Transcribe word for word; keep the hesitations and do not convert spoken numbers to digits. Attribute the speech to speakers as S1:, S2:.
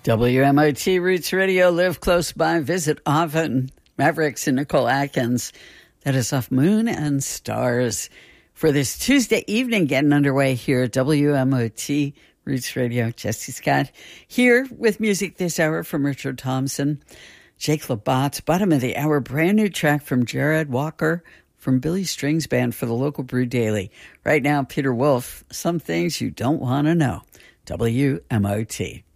S1: W M O T Roots Radio, live close by, visit often. Mavericks and Nicole Atkins. That is off Moon and Stars for this Tuesday evening, getting underway here at W M O T Roots Radio. Jesse Scott here with music this hour from Richard Thompson. Jake Labatt, bottom of the hour, brand new track from Jared Walker from Billy Strings Band for the local Brew Daily. Right now, Peter Wolf, Some Things You Don't Want to Know. W M O T.